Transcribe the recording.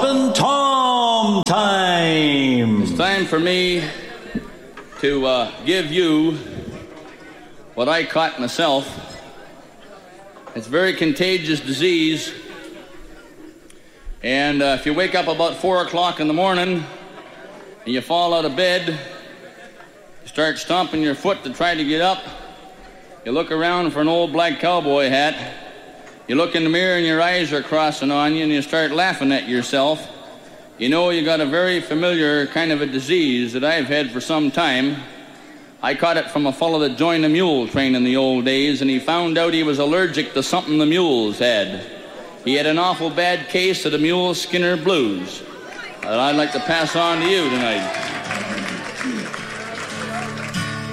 Talkin' Tom time. It's time for me to give you what I caught myself. It's a very contagious disease. And if you wake up about 4 o'clock in the morning and you fall out of bed, you start stomping your foot to try to get up, you look around for an old black cowboy hat, you look in the mirror and your eyes are crossing on you and you start laughing at yourself, you know you got a very familiar kind of a disease that I've had for some time. I caught it from a fellow that joined the mule train in the old days, and he found out he was allergic to something the mules had. He had an awful bad case of the mule skinner blues that I'd like to pass on to you tonight.